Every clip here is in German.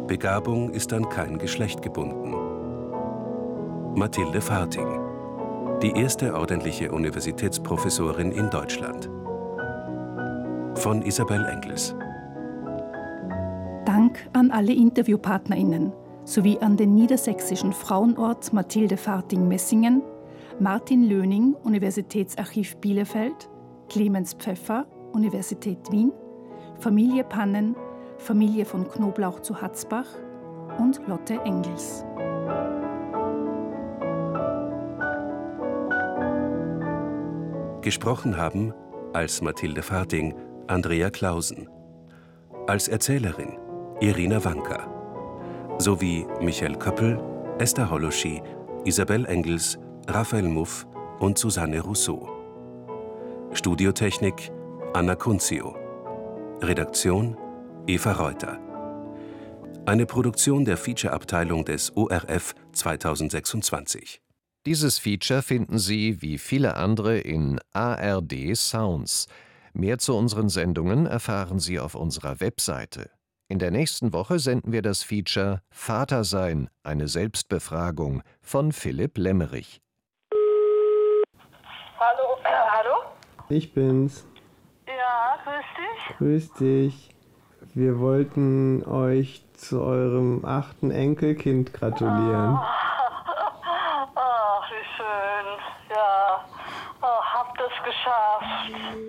Begabung ist an kein Geschlecht gebunden. Mathilde Farting, die erste ordentliche Universitätsprofessorin in Deutschland. Von Isabel Engels. Dank an alle InterviewpartnerInnen sowie an den Niedersächsischen Frauenort Mathilde Farting-Messingen, Martin Löning, Universitätsarchiv Bielefeld, Clemens Pfeffer, Universität Wien, Familie Pannen, Familie von Knoblauch zu Hatzbach und Lotte Engels. Gesprochen haben als Mathilde Farting Andrea Clausen, als Erzählerin Irina Wanka, sowie Michael Köppel, Esther Holoschi, Isabel Engels, Raphael Muff und Susanne Rousseau. Studiotechnik Anna Kunzio. Redaktion Eva Reuter. Eine Produktion der Feature-Abteilung des ORF 2026. Dieses Feature finden Sie wie viele andere in ARD Sounds. Mehr zu unseren Sendungen erfahren Sie auf unserer Webseite. In der nächsten Woche senden wir das Feature Vater sein, eine Selbstbefragung von Philipp Lemmerich. Hallo, hallo? Ich bin's. Ja, grüß dich. Grüß dich. Wir wollten euch zu eurem 8. Enkelkind gratulieren. Ach, wie schön. Ja, habt es geschafft.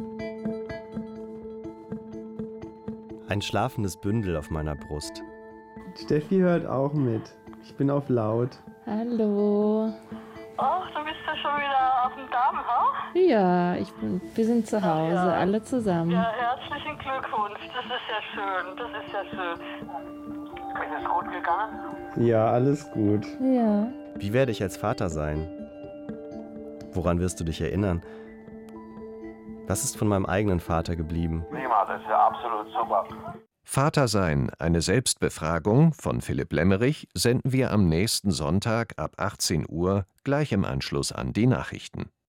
Ein schlafendes Bündel auf meiner Brust. Steffi hört auch mit. Ich bin auf laut. Hallo. Ach, du bist ja schon wieder auf dem Damm, ha? Ja, wir sind zu Hause, ja. alle zusammen. Ja, herzlichen Glückwunsch. Das ist ja schön. Das ist ja schön. Ist es gut gegangen? Ja, alles gut. Ja. Wie werde ich als Vater sein? Woran wirst du dich erinnern? Was ist von meinem eigenen Vater geblieben? Prima, das ist ja absolut super. Vater sein, eine Selbstbefragung von Philipp Lemmerich senden wir am nächsten Sonntag ab 18 Uhr gleich im Anschluss an die Nachrichten.